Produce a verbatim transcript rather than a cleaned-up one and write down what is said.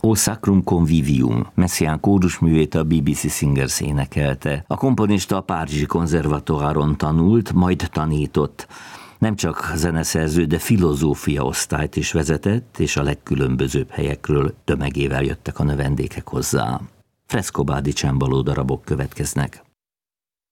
O Sacrum Convivium messzián kórusművét a bé bé cé Singers énekelte. A komponista a Párizsi konzervatoáron tanult, majd tanított. Nem csak zeneszerző, de filozófia osztályt is vezetett, és a legkülönbözőbb helyekről tömegével jöttek a növendékek hozzá. Frescobaldi csembaló darabok következnek.